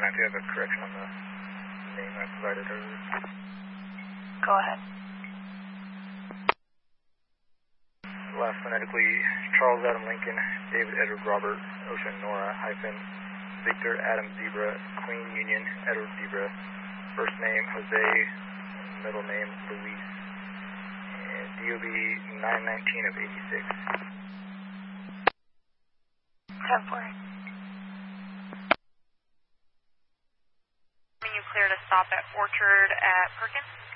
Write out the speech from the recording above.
I do have a correction on the name I provided earlier. Go ahead. Last phonetically, Charles Adam Lincoln, David Edward Robert, Ocean Nora, hyphen, Victor Adam Zebra, Queen Union, Edward Zebra, first name Jose, middle name Luis, and DOB 919 of 86. 10-4. You clear to stop at Orchard at Perkins?